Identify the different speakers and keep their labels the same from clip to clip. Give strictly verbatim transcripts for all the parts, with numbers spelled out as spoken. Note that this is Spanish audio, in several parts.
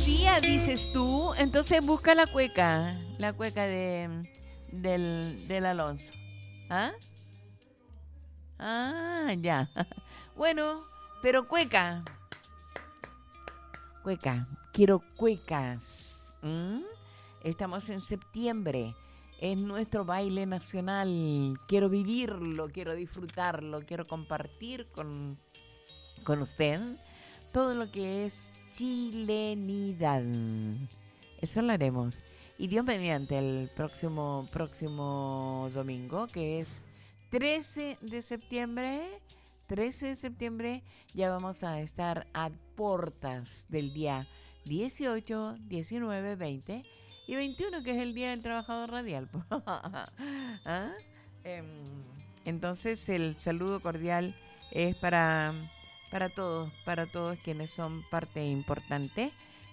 Speaker 1: buenos días, dices tú. Entonces busca la cueca, la cueca de del, del Alonso. ¿Ah? Ah, ya. Bueno, pero cueca, cueca, quiero cuecas. ¿Mm? Estamos en septiembre. Es nuestro baile nacional. Quiero vivirlo, quiero disfrutarlo, quiero compartir con, con usted todo lo que es chilenidad. Eso lo haremos. Y Dios mediante el próximo, próximo domingo, que es trece de septiembre, trece de septiembre, ya vamos a estar a puertas del día dieciocho, diecinueve, veinte y veintiuno, que es el Día del Trabajador Radial. ¿Ah? Eh, entonces el saludo cordial es para, para todos, para todos quienes son parte importante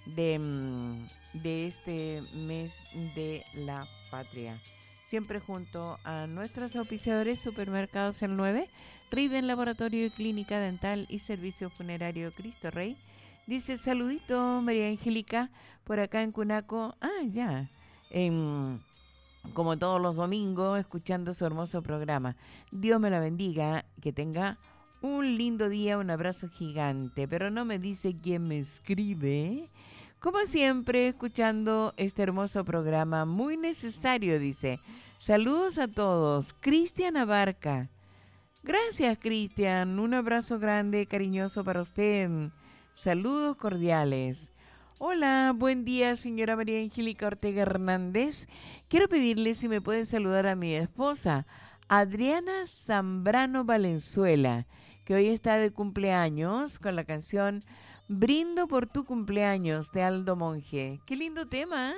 Speaker 1: de, de este mes de la patria. Siempre junto a nuestros auspiciadores: Supermercados El nueve, Riden Laboratorio y Clínica Dental y Servicio Funerario Cristo Rey. Dice: saludito, María Angélica, por acá en Cunaco. Ah, ya. Eh, como todos los domingos, escuchando su hermoso programa. Dios me la bendiga, que tenga un lindo día, un abrazo gigante. Pero no me dice quién me escribe. Como siempre, escuchando este hermoso programa, muy necesario, dice. Saludos a todos. Cristian Abarca. Gracias, Cristian. Un abrazo grande, cariñoso para usted. Saludos cordiales. Hola, buen día, señora María Angélica Ortega Hernández. Quiero pedirle si me puede saludar a mi esposa, Adriana Zambrano Valenzuela, que hoy está de cumpleaños con la canción Brindo por tu cumpleaños de Aldo Monge. Qué lindo tema, ¿eh?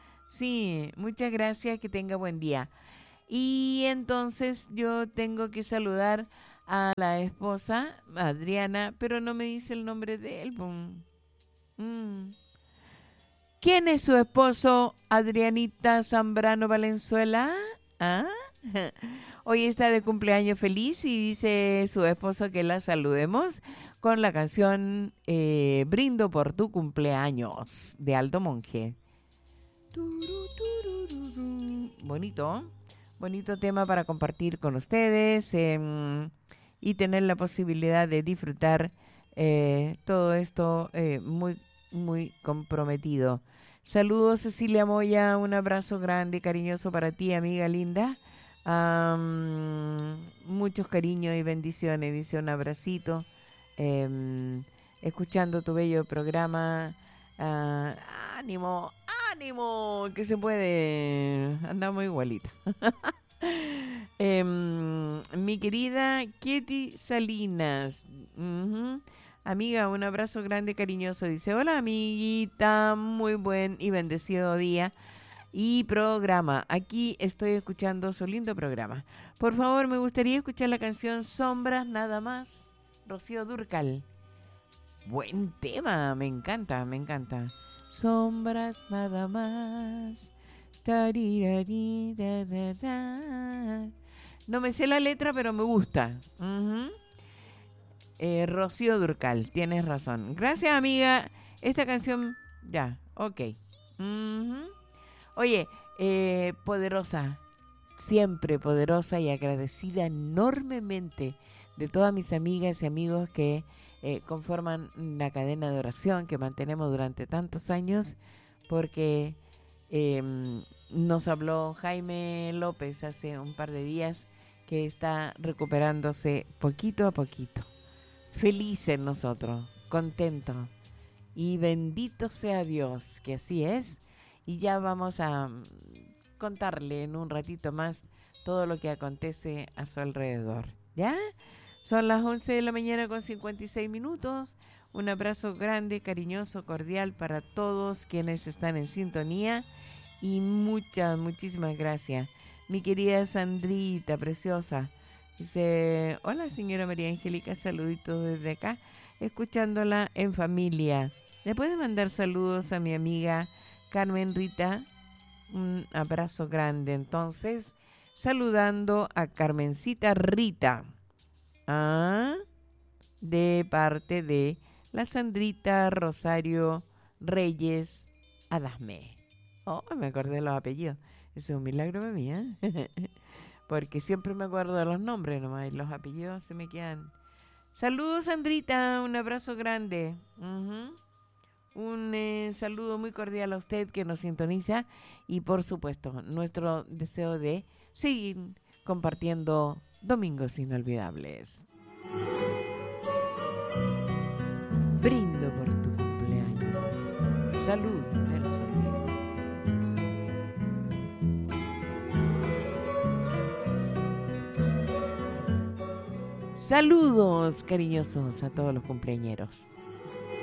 Speaker 1: Sí, muchas gracias, que tenga buen día. Y entonces yo tengo que saludar a la esposa, Adriana, pero no me dice el nombre de él. Mm. ¿Quién es su esposo, Adrianita Zambrano Valenzuela? ¿Ah? Hoy está de cumpleaños feliz y dice su esposo que la saludemos con la canción eh, Brindo por tu cumpleaños de Aldo Monge. Bonito, bonito tema para compartir con ustedes eh, y tener la posibilidad de disfrutar eh, todo esto eh, muy, muy comprometido. Saludos, Cecilia Moya, un abrazo grande y cariñoso para ti, amiga linda. Um, muchos cariños y bendiciones, dice, un abracito. Eh, escuchando tu bello programa. Uh, ánimo, ánimo, que se puede. Andamos igualita. eh, mi querida Ketty Salinas. Uh-huh. Amiga, un abrazo grande, cariñoso. Dice: hola, amiguita, muy buen y bendecido día y programa. Aquí estoy escuchando su lindo programa. Por favor, me gustaría escuchar la canción Sombras Nada Más, Rocío Dúrcal. Buen tema, me encanta, me encanta. Sombras Nada Más. No me sé la letra, pero me gusta. Uh-huh. Eh, Rocío Dúrcal, tienes razón. Gracias, amiga. Esta canción, ya, ok. Uh-huh. Oye, eh, poderosa, siempre poderosa y agradecida enormemente de todas mis amigas y amigos que eh, conforman la cadena de oración que mantenemos durante tantos años, porque eh, nos habló Jaime López hace un par de días que está recuperándose poquito a poquito. Felices nosotros, contentos, y bendito sea Dios que así es. Y ya vamos a contarle en un ratito más todo lo que acontece a su alrededor. ¿Ya? Son las once de la mañana con cincuenta y seis minutos. Un abrazo grande, cariñoso, cordial para todos quienes están en sintonía. Y muchas, muchísimas gracias. Mi querida Sandrita, preciosa. Dice: hola, señora María Angélica, saluditos desde acá, escuchándola en familia. ¿Le puede mandar saludos a mi amiga Carmen Rita? Un abrazo grande. Entonces, saludando a Carmencita Rita, ¿ah? De parte de la Sandrita Rosario Reyes Adasme. Oh, me acordé de los apellidos. Ese es un milagro para mí, ¿eh? Porque siempre me acuerdo de los nombres nomás y los apellidos se me quedan. Saludos, Sandrita, un abrazo grande. Uh-huh. Un eh, saludo muy cordial a usted que nos sintoniza y por supuesto nuestro deseo de seguir compartiendo domingos inolvidables. Brindo por tu cumpleaños. Salud, Nelson. Saludos cariñosos a todos los cumpleañeros.